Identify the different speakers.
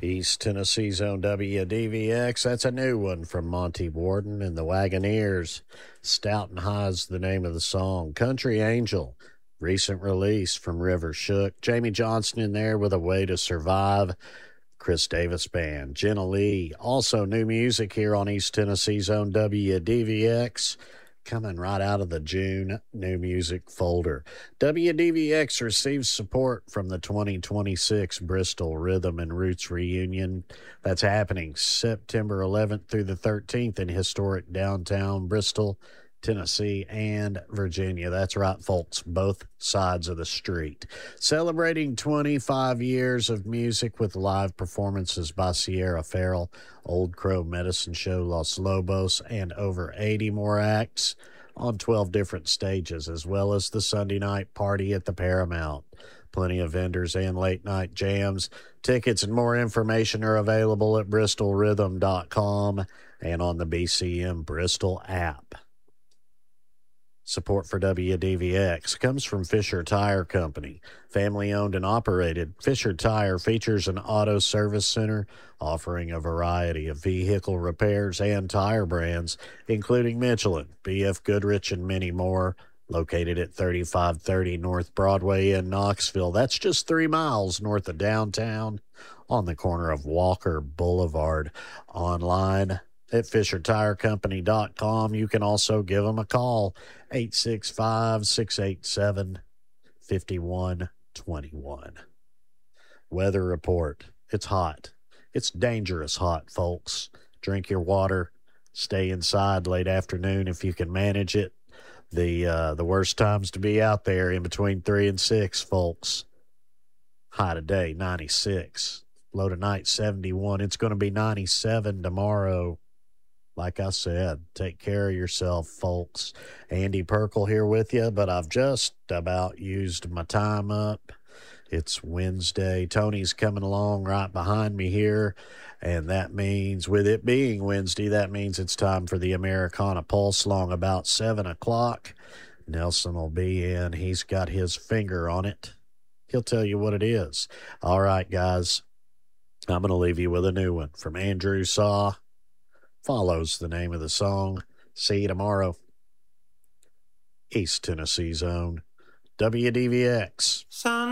Speaker 1: East Tennessee Zone WDVX. That's a new one from Monty Warden and the Wagoneers. Stoughton High's the name of the song. Country Angel, recent release from River Shook. Jamie Johnston in there with A Way to Survive. Chris Davis Band. Jenna Lee, also new music here on East Tennessee Zone WDVX. Coming right out of the June new music folder. WDVX receives support from the 2026 Bristol Rhythm and Roots Reunion. That's happening September 11th through the 13th in historic downtown Bristol, Tennessee, and Virginia. That's right, folks, both sides of the street. Celebrating 25 years of music with live performances by Sierra Farrell, Old Crow Medicine Show, Los Lobos, and over 80 more acts on 12 different stages, as well as the Sunday night party at the Paramount. Plenty of vendors and late-night jams. Tickets and more information are available at bristolrhythm.com and on the BCM Bristol app. Support for WDVX comes from Fisher Tire Company. Family-owned and operated, Fisher Tire features an auto service center offering a variety of vehicle repairs and tire brands, including Michelin, B.F. Goodrich, and many more. Located at 3530 North Broadway in Knoxville. That's just 3 miles north of downtown on the corner of Walker Boulevard. Online at FisherTireCompany.com. You can also give them a call, 865-687-5121. Weather report. It's hot. It's dangerous hot, folks. Drink your water. Stay inside late afternoon if you can manage it. The worst times to be out there in between 3 and 6, folks. High today, 96. Low tonight, 71. It's going to be 97 tomorrow. Like I said, take care of yourself, folks. Andy Perkle here with you, but I've just about used my time up. It's Wednesday. Tony's coming along right behind me here, and that means, with it being Wednesday, that means it's time for the Americana Pulse along about 7 o'clock. Nelson will be in. He's got his finger on it. He'll tell you what it is. All right, guys, I'm going to leave you with a new one from Andrew Saw. Follows the name of the song. See you tomorrow. East Tennessee Zone, WDVX.